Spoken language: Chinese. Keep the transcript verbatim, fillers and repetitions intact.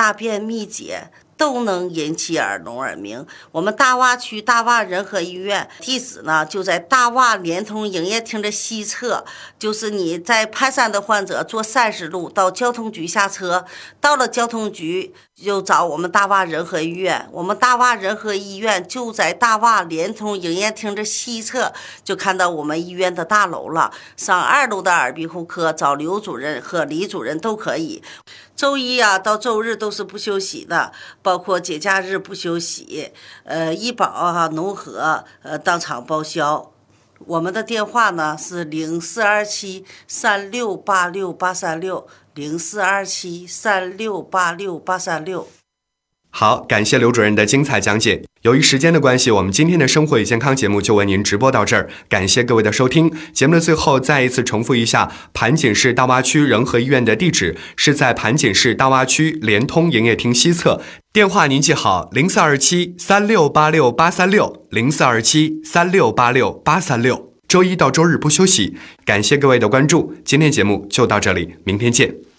大便秘结都能引起耳聋耳鸣。我们大洼区大洼仁和医院地址呢就在大洼联通营业厅的西侧，就是你在盘山的患者坐三十路到交通局下车，到了交通局就找我们大洼仁和医院。我们大洼仁和医院就在大洼联通营业厅的西侧，就看到我们医院的大楼了。上二楼的耳鼻喉科找刘主任和李主任都可以。周一啊到周日都是不休息的，包括节假日不休息。呃，医保啊、农合呃当场报销。我们的电话呢是零四二七三六八六八三六零四二七三六八六八三六。 好，感谢刘主任的精彩讲解。由于时间的关系，我们今天的生活与健康节目就为您直播到这儿，感谢各位的收听。节目的最后再一次重复一下，盘锦市大洼区仁和医院的地址是在盘锦市大洼区联通营业厅西侧，电话您记好零四二七三六八六八三六零四二七三六八六八三六。周一到周日不休息，感谢各位的关注。今天节目就到这里，明天见。